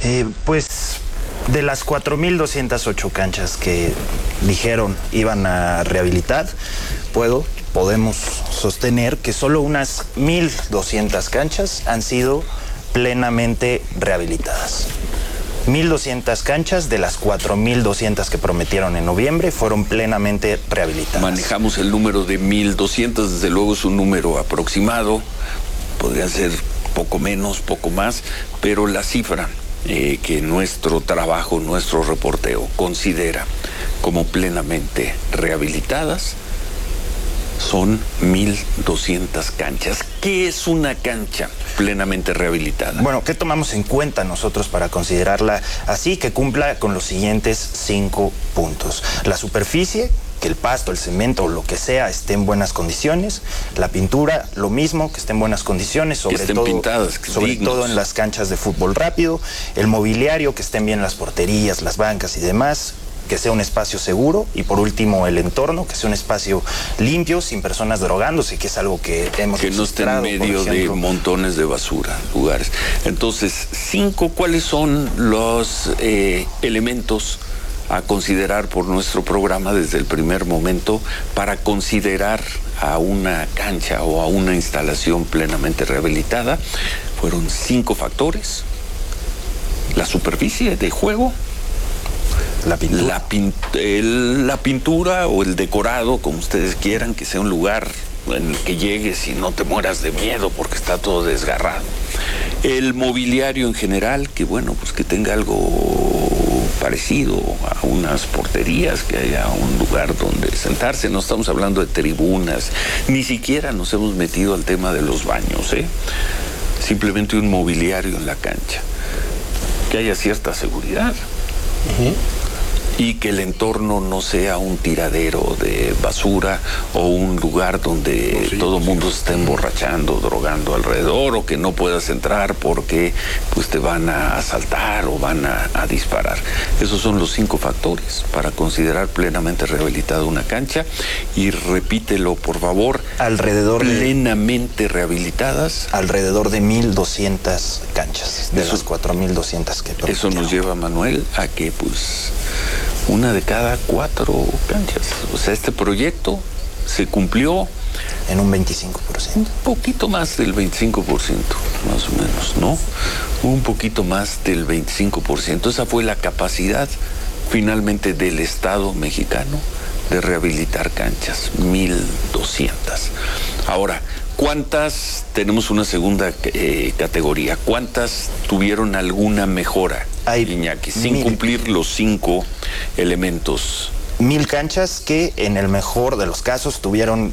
Pues de las 4.208 canchas que dijeron iban a rehabilitar, podemos sostener que solo unas 1.200 canchas han sido plenamente rehabilitadas. 1.200 canchas de las 4.200 que prometieron en noviembre fueron plenamente rehabilitadas. Manejamos el número de 1.200, desde luego es un número aproximado, podría ser poco menos, poco más, pero la cifra que nuestro trabajo, nuestro reporteo considera como plenamente rehabilitadas son 1.200 canchas. ¿Qué es una cancha plenamente rehabilitada? Bueno, ¿qué tomamos en cuenta nosotros para considerarla así? Que cumpla con los siguientes 5 puntos. La superficie, que el pasto, el cemento o lo que sea esté en buenas condiciones. La pintura, lo mismo, que esté en buenas condiciones, sobre todo en las canchas de fútbol rápido. El mobiliario, que estén bien las porterías, las bancas y demás. Que sea un espacio seguro, y por último el entorno, que sea un espacio limpio, sin personas drogándose, que es algo que hemos que no esté en medio de montones de basura, lugares. Entonces, 5, ¿cuáles son los elementos a considerar por nuestro programa desde el primer momento para considerar a una cancha o a una instalación plenamente rehabilitada? Fueron 5 factores: la superficie de juego, la pintura o el decorado, como ustedes quieran, que sea un lugar en el que llegues y no te mueras de miedo porque está todo desgarrado. El mobiliario en general, que bueno, pues que tenga algo parecido a unas porterías, que haya un lugar donde sentarse. No estamos hablando de tribunas, ni siquiera nos hemos metido al tema de los baños, simplemente un mobiliario en la cancha, que haya cierta seguridad. Y que el entorno no sea un tiradero de basura o un lugar donde todo el mundo se esté emborrachando, drogando alrededor, o que no puedas entrar porque pues te van a asaltar o van a disparar. Esos son los 5 factores para considerar plenamente rehabilitada una cancha. Y repítelo, por favor. Plenamente rehabilitadas. Alrededor de 1.200 canchas de las 4.200 que prometieron. Eso nos lleva, Manuel, a que pues 1 de cada 4 canchas. O sea, este proyecto se cumplió en un 25%. Un poquito más del 25%, más o menos, ¿no? Un poquito más del 25%. Esa fue la capacidad finalmente del Estado mexicano de rehabilitar canchas, 1.200. Ahora, ¿cuántas? Tenemos una segunda categoría. ¿Cuántas tuvieron alguna mejora, Iñaki, sin cumplir los 5 elementos? 1.000 canchas que en el mejor de los casos tuvieron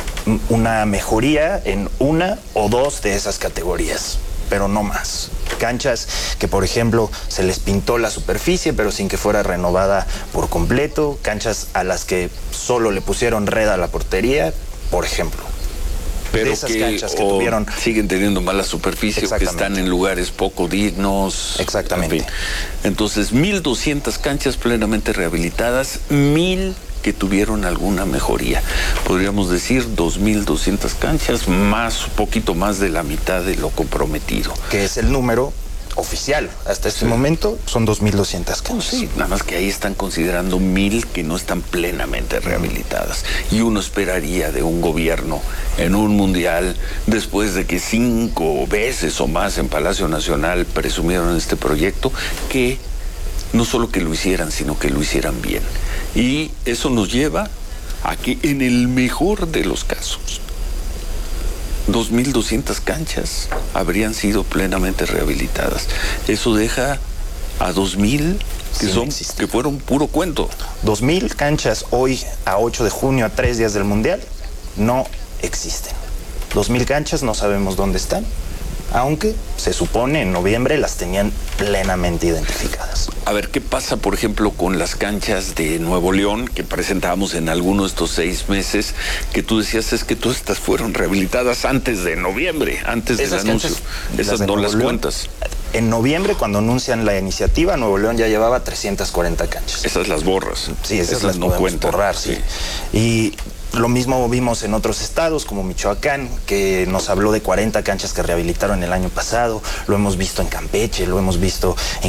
una mejoría en 1 o 2 de esas categorías, pero no más. Canchas que, por ejemplo, se les pintó la superficie, pero sin que fuera renovada por completo. Canchas a las que solo le pusieron red a la portería, por ejemplo. Pero esas canchas que tuvieron siguen teniendo mala superficie, o que están en lugares poco dignos. Exactamente. En fin. Entonces, 1.200 canchas plenamente rehabilitadas, 1.000 que tuvieron alguna mejoría. Podríamos decir 2.200 canchas, más, poquito más de la mitad de lo comprometido. Que es el número oficial. Hasta este momento son 2.200 canchas. Sí, nada más que ahí están considerando 1.000 que no están plenamente rehabilitadas. Y uno esperaría de un gobierno en un mundial, después de que 5 veces o más en Palacio Nacional presumieron este proyecto, que no solo que lo hicieran, sino que lo hicieran bien. Y eso nos lleva a que en el mejor de los casos, 2.200 canchas habrían sido plenamente rehabilitadas. Eso deja a 2.000 que fueron puro cuento. 2.000 canchas hoy, a 8 de junio, a 3 días del Mundial, no existen. 2.000 canchas no sabemos dónde están, aunque se supone en noviembre las tenían plenamente identificadas. A ver, ¿qué pasa, por ejemplo, con las canchas de Nuevo León que presentamos en alguno de estos 6 meses, que tú decías es que todas estas fueron rehabilitadas antes de noviembre, antes del anuncio? Esas no las cuentas. En noviembre, cuando anuncian la iniciativa, Nuevo León ya llevaba 340 canchas. Esas las borras. Sí, esas las no cuentan. Borrar, sí. Y lo mismo vimos en otros estados como Michoacán, que nos habló de 40 canchas que rehabilitaron el año pasado. Lo hemos visto en Campeche, lo hemos visto en